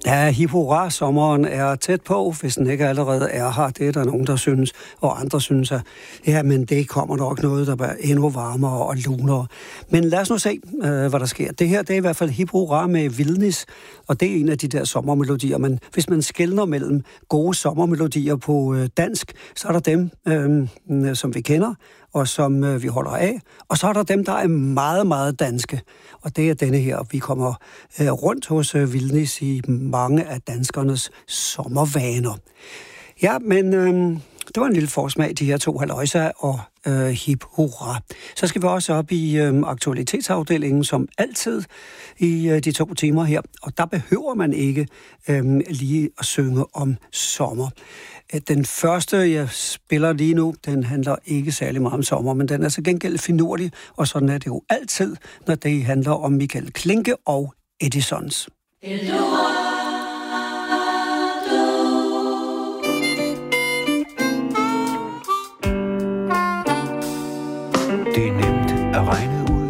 Ja, hip hurra, sommeren er tæt på, hvis den ikke allerede er her. Det er der nogen, der synes, og andre synes, at ja, men det kommer nok noget, der er endnu varmere og lunere. Men lad os nu se, hvad der sker. Det her, det er i hvert fald hip hurra med Vildnis, og det er en af de der sommermelodier. Men hvis man skelner mellem gode sommermelodier på dansk, så er der dem, som vi kender, og som vi holder af. Og så er der dem, der er meget, meget danske. Og det er denne her. Vi kommer rundt hos Vildnis i mange af danskernes sommervaner. Ja, men det var en lille forsmag, de her to halløjsa og hip hurra. Så skal vi også op i aktualitetsafdelingen, som altid i de 2 timer her. Og der behøver man ikke lige at synge om sommer. Den første, jeg spiller lige nu, den handler ikke særlig meget om sommer, men den er så gengæld finurlig, og sådan er det jo altid, når det handler om Michael Klinke og Edisons. Det er nemt at regne ud,